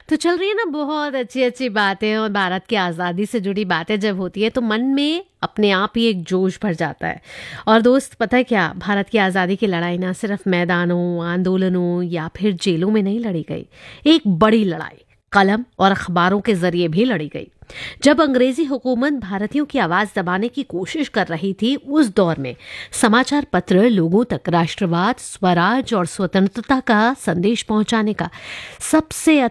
तो चल रही है ना बहुत अच्छी अच्छी बातें, और भारत की आज़ादी से जुड़ी बातें जब होती है तो मन में अपने आप ही एक जोश भर जाता है। और दोस्त पता है क्या, भारत की आज़ादी की लड़ाई ना सिर्फ मैदानों, आंदोलनों या फिर जेलों में नहीं लड़ी गई। एक बड़ी लड़ाई कलम और अखबारों के जरिए भी लड़ी गई। जब अंग्रेजी हुकूमत भारतीयों की आवाज दबाने की कोशिश कर रही थी, उस दौर में समाचार पत्र लोगों तक राष्ट्रवाद, स्वराज और स्वतंत्रता का संदेश पहुंचाने का सबसे